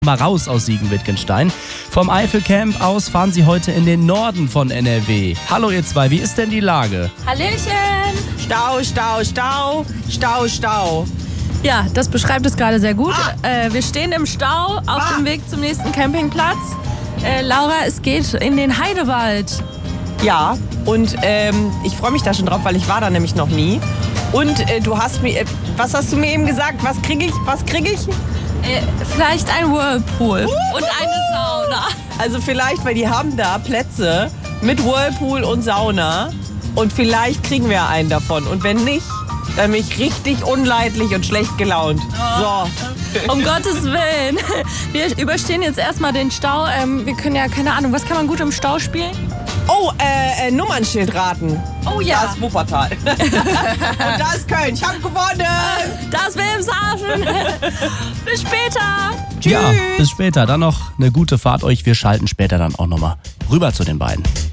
Mal raus aus Siegen-Wittgenstein. Vom Eifelcamp aus fahren Sie heute in den Norden von NRW. Hallo ihr zwei, wie ist denn die Lage? Hallöchen! Stau, Stau, Stau, Stau, Stau. Ja, das beschreibt es gerade sehr gut. Wir stehen im Stau auf dem Weg zum nächsten Campingplatz. Laura, es geht in den Heidewald. Ja, und ich freue mich da schon drauf, weil ich war da nämlich noch nie. Und du hast mir, was hast du mir eben gesagt? Was krieg ich? Vielleicht ein Whirlpool und eine Sauna. Also vielleicht, weil die haben da Plätze mit Whirlpool und Sauna. Und vielleicht kriegen wir einen davon. Und wenn nicht, dann bin ich richtig unleidlich und schlecht gelaunt. So. Um Gottes Willen. Wir überstehen jetzt erstmal den Stau. Wir können ja, keine Ahnung, was kann man gut im Stau spielen? Oh, Nummernschild raten. Oh ja. Da ist Wuppertal. Und da ist Köln. Ich hab gewonnen. Da ist Wilhelmshaven. Bis später. Tschüss. Ja, bis später. Dann noch eine gute Fahrt euch. Wir schalten später dann auch nochmal rüber zu den beiden.